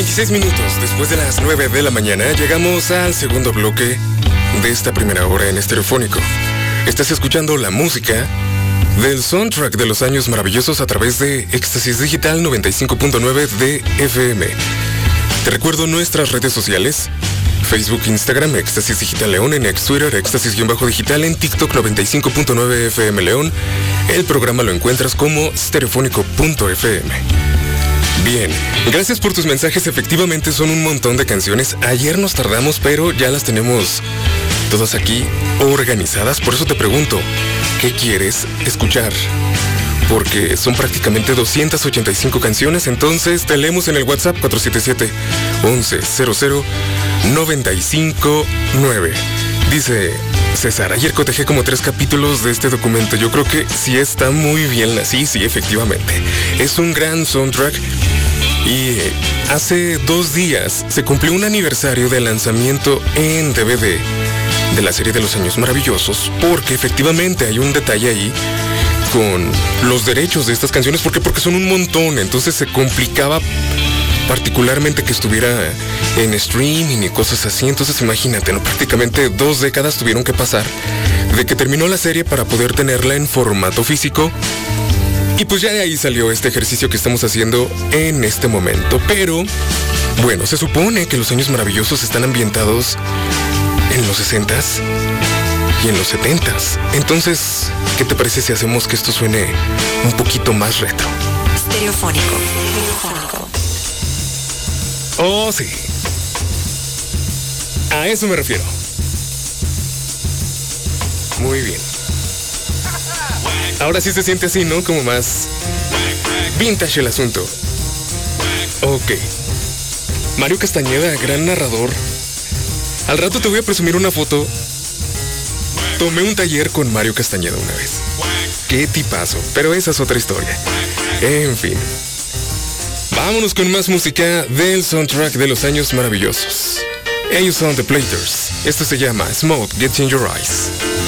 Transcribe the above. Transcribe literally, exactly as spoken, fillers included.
veintiséis minutos después de las nueve de la mañana, llegamos al segundo bloque de esta primera hora en Estereofónico. Estás escuchando la música del soundtrack de los años maravillosos a través de Éxtasis Digital noventa y cinco punto nueve de F M. Te recuerdo nuestras redes sociales: Facebook, Instagram, Éxtasis Digital León, en ex Twitter, Éxtasis-Digital, en TikTok noventa y cinco punto nueve F M León. El programa lo encuentras como estereofónico punto F M. Bien, gracias por tus mensajes. Efectivamente son un montón de canciones. Ayer nos tardamos, pero ya las tenemos todas aquí organizadas. Por eso te pregunto, ¿qué quieres escuchar? Porque son prácticamente doscientas ochenta y cinco canciones. Entonces te leemos en el WhatsApp cuatro siete siete, once, cero cero, noventa y cinco nueve. Dice César: ayer cotejé como tres capítulos de este documento. Yo creo que sí está muy bien así, sí, efectivamente. Es un gran soundtrack. Y hace dos días se cumplió un aniversario del lanzamiento en D V D de la serie de los años maravillosos, porque efectivamente hay un detalle ahí con los derechos de estas canciones, porque porque son un montón, entonces se complicaba particularmente que estuviera en streaming y cosas así. Entonces imagínate, ¿no? Prácticamente dos décadas tuvieron que pasar de que terminó la serie para poder tenerla en formato físico. Y pues ya de ahí salió este ejercicio que estamos haciendo en este momento. Pero, bueno, se supone que los años maravillosos están ambientados en los sesentas y en los setentas. Entonces, ¿qué te parece si hacemos que esto suene un poquito más retro? Estereofónico. Estereofónico. Oh, sí. A eso me refiero. Muy bien. Ahora sí se siente así, ¿no? Como más vintage el asunto. Ok. Mario Castañeda, gran narrador. Al rato te voy a presumir una foto. Tomé un taller con Mario Castañeda una vez. Qué tipazo, pero esa es otra historia. En fin. Vámonos con más música del soundtrack de los años maravillosos. Ellos son The Platers. Esto se llama Smoke Gets in Your Eyes.